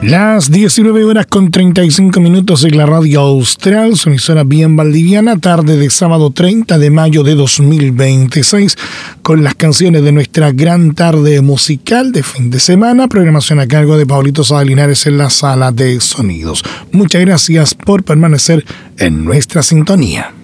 Las 19 horas con 35 minutos en la radio austral, su emisora bien valdiviana, tarde de sábado 30 de mayo de 2026, con las canciones de nuestra gran tarde musical de fin de semana, programación a cargo de Pablito Sada Linares en la sala de sonidos. Muchas gracias por permanecer en nuestra sintonía.